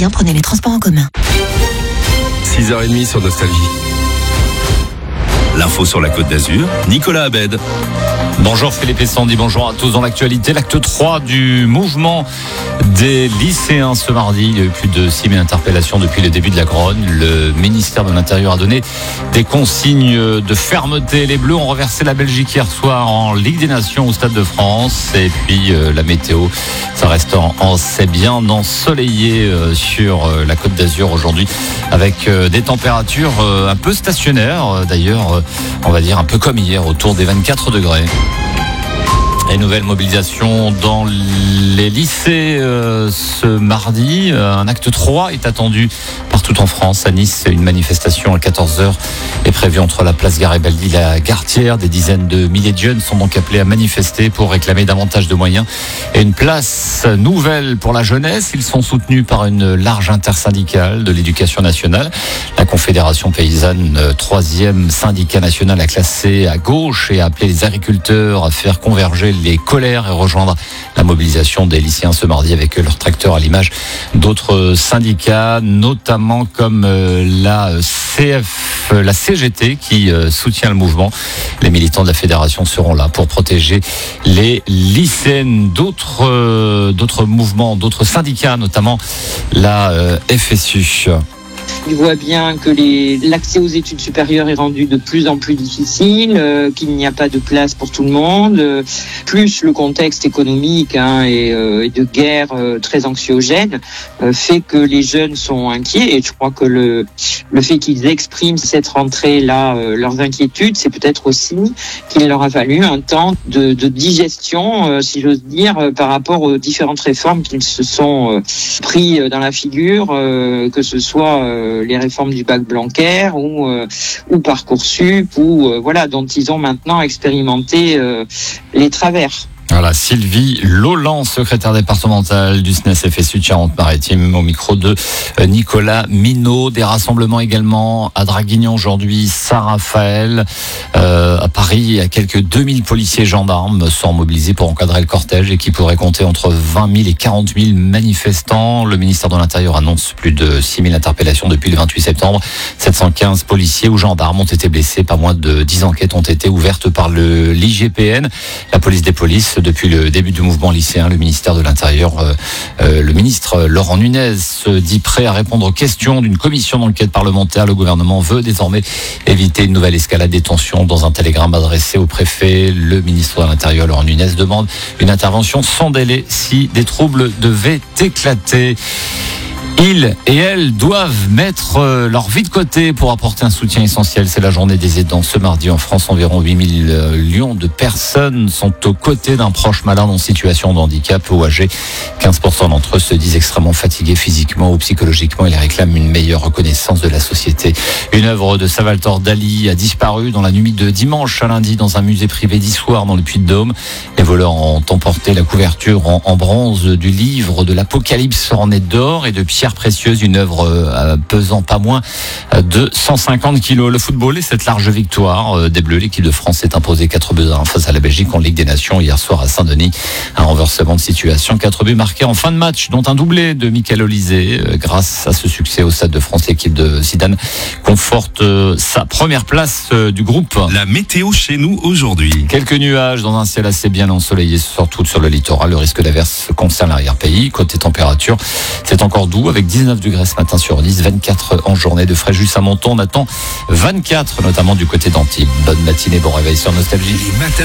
quotidien, prenez les transports en commun. 6h30 sur Nostalgie. L'info sur la Côte d'Azur, Nicolas Abed. Bonjour Philippe et Sandy, bonjour à tous. Dans l'actualité, l'acte 3 du mouvement des lycéens ce mardi. Il y a eu plus de 6 000 interpellations depuis le début de la grogne. Le ministère de l'Intérieur a donné des consignes de fermeté. Les Bleus ont renversé la Belgique hier soir en Ligue des Nations au Stade de France. Et puis la météo, ça reste c'est bien ensoleillé sur la Côte d'Azur aujourd'hui, avec des températures un peu stationnaires. D'ailleurs, on va dire un peu comme hier, autour des 24 degrés. Et nouvelle mobilisation dans les lycées ce mardi. Un acte 3 est attendu partout en France. À Nice, une manifestation à 14h est prévue entre la place Garibaldi et la Gartière. Des dizaines de milliers de jeunes sont donc appelés à manifester pour réclamer davantage de moyens et une place nouvelle pour la jeunesse. Ils sont soutenus par une large intersyndicale de l'éducation nationale. La Confédération paysanne, 3e syndicat national, a classé à gauche et a appelé les agriculteurs à faire converger les colères et rejoindre la mobilisation des lycéens ce mardi avec leurs tracteurs, à l'image d'autres syndicats, notamment comme la CGT qui soutient le mouvement. Les militants de la fédération seront là pour protéger les lycéennes. D'autres mouvements, d'autres syndicats, notamment la FSU. Il voit bien que l'accès aux études supérieures est rendu de plus en plus difficile, qu'il n'y a pas de place pour tout le monde, plus le contexte économique et de guerre très anxiogène fait que les jeunes sont inquiets. Et je crois que le fait qu'ils expriment cette rentrée-là leurs inquiétudes, c'est peut-être aussi qu'il leur a fallu un temps de digestion, si j'ose dire, par rapport aux différentes réformes qu'ils se sont pris dans la figure, que ce soit les réformes du bac Blanquer ou Parcoursup dont ils ont maintenant expérimenté les travers. Voilà, Sylvie Lolland, secrétaire départementale du SNES FSU de Charente-Maritime, au micro de Nicolas Minot. Des rassemblements également à Draguignan aujourd'hui, Saint-Raphaël. À Paris, il y a quelques 2000 policiers et gendarmes sont mobilisés pour encadrer le cortège et qui pourrait compter entre 20 000 et 40 000 manifestants. Le ministère de l'Intérieur annonce plus de 6 000 interpellations depuis le 28 septembre. 715 policiers ou gendarmes ont été blessés. Pas moins de 10 enquêtes ont été ouvertes par l'IGPN, la police des polices. Depuis le début du mouvement lycéen, le ministère de l'Intérieur, le ministre Laurent Nunez se dit prêt à répondre aux questions d'une commission d'enquête parlementaire. Le gouvernement veut désormais éviter une nouvelle escalade des tensions. Dans un télégramme adressé au préfet, le ministre de l'Intérieur, Laurent Nunez, demande une intervention sans délai si des troubles devaient éclater. Ils et elles doivent mettre leur vie de côté pour apporter un soutien essentiel. C'est la journée des aidants. Ce mardi en France, environ 8 millions de personnes sont aux côtés d'un proche malade en situation de handicap ou âgé. 15% d'entre eux se disent extrêmement fatigués physiquement ou psychologiquement. Ils réclament une meilleure reconnaissance de la société. Une œuvre de Salvatore Dali a disparu dans la nuit de dimanche à lundi dans un musée privé d'Issoire dans le Puy-de-Dôme. Les voleurs ont emporté la couverture en bronze du livre de l'Apocalypse orné d'or et de pierres précieuse, une œuvre pesant pas moins de 150 kilos. Le football et cette large victoire des Bleus, l'équipe de France s'est imposée 4-1 face à la Belgique en Ligue des Nations hier soir à Saint-Denis. Un renversement de situation, 4 buts marqués en fin de match, dont un doublé de Michael Olysée. Grâce à ce succès au Stade de France, l'équipe de Zidane conforte sa première place du groupe. La météo chez nous aujourd'hui. Quelques nuages dans un ciel assez bien ensoleillé, surtout sur le littoral. Le risque d'averse concerne l'arrière-pays. Côté température, c'est encore doux avec 19 degrés ce matin sur Nice, 24 en journée de Fréjus à Menton. On attend 24 notamment du côté d'Antibes. Bonne matinée, bon réveil sur Nostalgie.